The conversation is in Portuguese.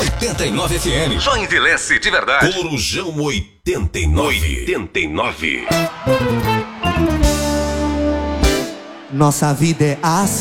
89 FM. Só envelhece de verdade. Corujão 89. Nossa vida é assim.